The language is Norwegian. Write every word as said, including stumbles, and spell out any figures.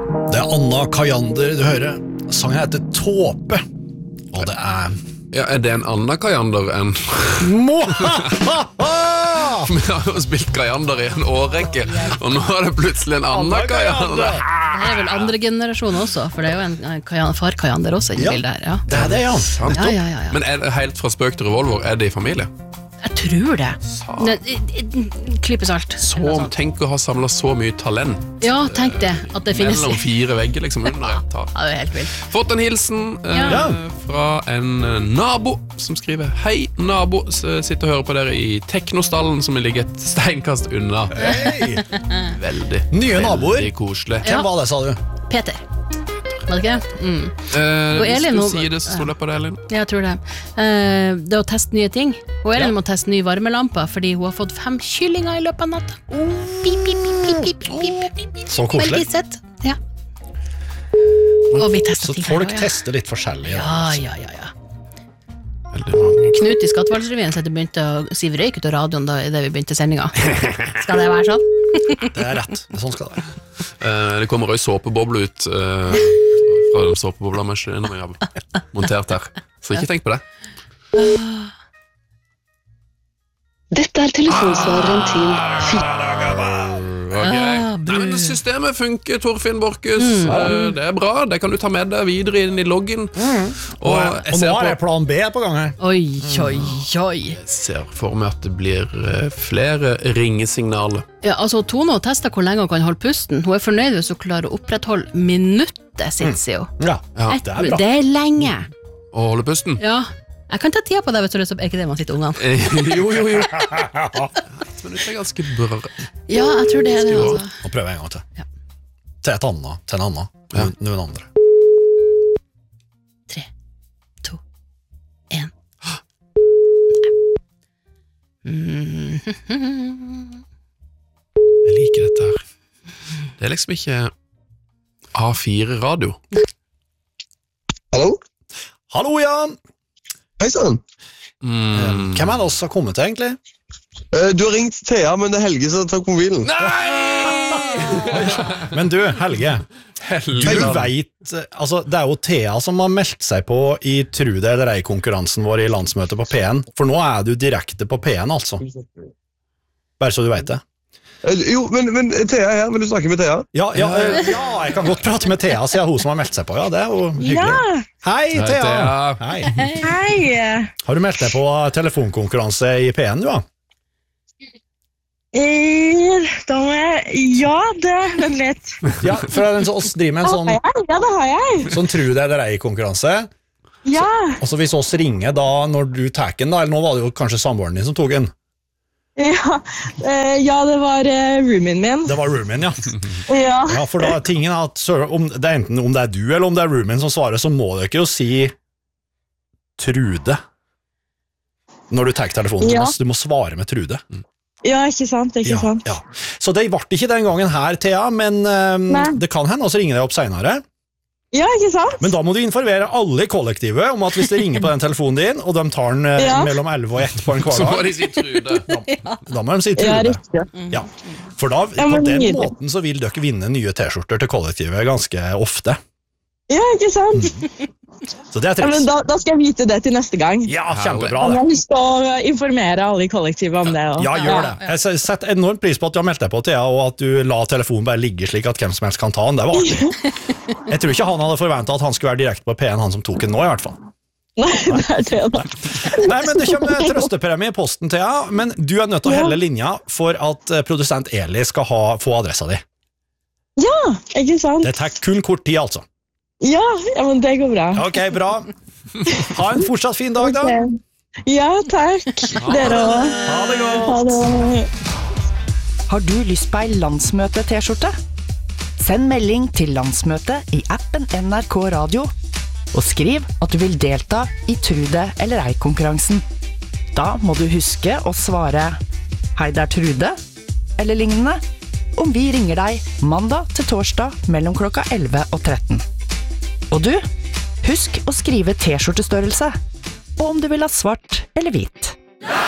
Det er Anna Kajander du hører. Sangen heter Tåpe. Og det er... Ja, er det en Anna Kajander enn... Vi har jo spilt Kajander i en årrekke, og nå er det plutselig en Anna Kajander. Det er vel andre generasjon også, for det er jo en, en kajan, far Kajander også i Ja, bildet her. Ja. det er det, ja. Ja, ja, ja, ja. Men er det helt fra spøk til revolver, er det i familie? Jeg tror det. Ne, Klippesalt. Så tenk å ha samlet så mye talent. Ja, tenk det, at det finnes. Mellom fire vegger liksom under et tak. Ja, det er helt vilt. Fått en hilsen eh, Ja. fra en nabo som skriver: Hei nabo, S- sitter og hører på dere i Teknostallen som ligger et steinkast unna. Hei. Veldig, Nye naboer. veldig koselig. Hvem var det, sa du? Peter. Var det ikke? Mm. Eh, Og hvis Elin, du hun- sier det, så står det på det, Elin. Jeg tror det. Eh, det å teste nye ting. Og Elin Ja. må teste nye varmelamper, fordi hun har fått fem kyllinger i løpet av natta. Pip, pip, pip, pip, pip, pip, pip. Så koselig. Veldig søtt. Ja. Og vi tester Så ting folk her, ja. tester litt forskjellig. Ja, ja, ja, ja. Veldig mange. Knut i Skattevalgsrevyen så det begynte å sive røyk ut av radioen da i det vi begynte sendinga. Skal det være sånn? Det er rett. Det er sånn skal det være. Eh, det kommer også såpeboble ut eh, fra den såpeboblemaskinen vi har montert her. Så ikke tenk på det. Dette er telefonsvareren til Ok. Ah, Nei, men systemet funker, Torfinn Borchhus. Eh, Det er bra, det kan du ta med deg videre inn i loggen. Og jeg Og nå ser, er det på, plan B på gang her. Oi, oi, oi. jeg ser for meg at det blir eh, flere ringesignaler. Ja, altså Tone har testet hvor lenge hun kan holde pusten. Hun er fornøyd hvis hun klarer å opprettholde minuttet sitt, sier hun. Ja, Ja. Et det er minutt, bra. det er lenge. Og holde pusten. Ja, jeg kan ta tida på det hvis du har lyst til å- Er ikke det man sitter ungene? Eh, jo, jo, jo. Et minutt er ganske bra. Ja, jeg tror det er det, altså. Nå prøver jeg en gang til. Ja. Til et annet, til en annen. Ja. Nu- Noen andre. Tre, to, en. Mm. Jeg liker dette her. Det er liksom ikke A fire radio. Hallo? Hallo, Jan! Hei sann. Mm. Hvem er det oss har kommet til, egentlig? Eh, Du har ringt Thea, men det er Helge som tar mobilen. Men du, Helge, du vet, altså det er jo Thea som har meldt seg på i Tru det eller ei-konkurransen vår i landsmøtet på P N, for nå er du direkte på P N, altså. Bare så du vet det. Eh, Jo, men, men Thea er her. Vil du snakke med Thea? Ja, ja, eh, ja, jeg kan godt prate med Thea, siden hun som har meldt seg på. Ja, det er jo hyggelig. Ja, Hei, Hei, Thea! Thea. Hei. hei. Har du meldt deg på telefonkonkurranse i P N, du da? Eh, Da må jeg Ja, det Vent litt. Ja, for det er en sånn- oss driver med en Har sånn, jeg? Ja, det har jeg. sånn Tru det eller ei-konkurranse. Ja. Og så hvis oss ringer da når du tar den, da, eller nå var det jo kanskje samboeren din som tok den. Ja, eh, ja det var uh, roomien min. Det var roomien, ja. Ja. Ja, for da tingen er at så, om det er enten om det er du eller om det er roomien som svarer, så må dere jo si Trude når du tar telefonen. Ja. Du må svare med Trude. ja, ikke sant, ikke Ja, sant. ja. Så det ble ikke den gangen her, Thea, men um, Nei. det kan hende også ringer deg opp senere. Ja, ikke sant? Men da må du informere alle i kollektivet om at hvis det ringer på den telefonen din, og de tar den eh, Ja. mellom elleve og ett på en Så må hverdag, de si Trude. da må de si Ja, Trude. riktig. Ja, for da, Ja, på men den nydelig. måten så vil dere vinne nye t-skjorter til kollektivet ganske ofte. Ja, ikke sant? Så det er Ja, men triks. da, da skal jeg vite det til neste gang. Ja, kjempebra Jeg det. må huske å informere alle i kollektivet om det. Og. Ja, gjør det. Jeg setter enormt pris på at du har meldt deg på, Thea, og at du la telefonen bare ligge slik at hvem som helst kan ta den. Det var artig. Jeg tror ikke han hadde forventet at han skulle være direkte på P N, han som tok den nå i hvert fall. Nei, det er det da. Nei, men det kommer trøstepremie i posten, Thea, men du er nødt til å Ja. helle linja for at eh, produsent Eli skal ha, få adressa di. Ja, ikke sant? Det tar kun kort tid, altså. Ja, ja, men det går bra. Ok, bra. Ha en fortsatt fin dag, da. Ok. Ja, takk. Dere også. Ha det godt. Ha det. Har du lyst på ei landsmøte-T-skjorte? Send melding til landsmøtet i appen N R K Radio, og skriv at du vil delta i Tru det eller ei-konkurransen. Da må du huske å svare «Hei, det er Trude», eller lignende, om vi ringer deg mandag til torsdag mellom klokka elleve og tretten. Og du, husk å skrive T-skjortestørrelse, og om du vil ha svart eller hvit.